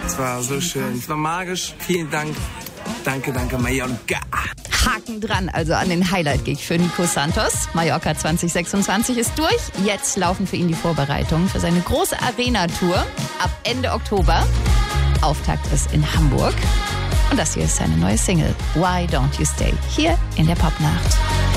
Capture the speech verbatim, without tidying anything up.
Es war so schön, es war magisch. Vielen Dank. Danke, danke, Mallorca. Haken dran, also an den Highlight-Gig für Nico Santos. Mallorca zwanzig sechsundzwanzig ist durch. Jetzt laufen für ihn die Vorbereitungen für seine große Arena-Tour ab Ende Oktober. Auftakt ist in Hamburg. Und das hier ist seine neue Single, Why Don't You Stay, hier in der Popnacht.